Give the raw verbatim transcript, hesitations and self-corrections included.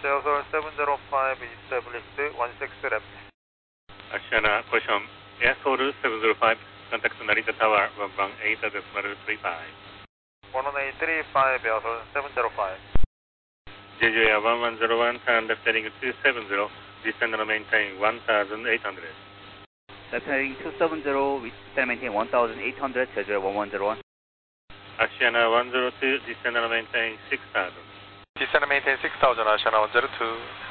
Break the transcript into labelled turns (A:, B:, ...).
A: Airsoul seven zero five established one six left.
B: Asiana, question. Airsoul seven zero five, contact Narita Tower one one eight decimal three five.
A: one one eight three five Airsoul seven zero five.
B: J J Air one one zero one, turn left heading two seven zero, descend and maintain one thousand eight hundred.
C: Left heading two seven zero, descend and maintain one thousand eight hundred, J J Air one one zero one.
B: Asiana one zero two, descend and maintain six thousand.
A: Descend and maintain six thousand, Asiana one zero two.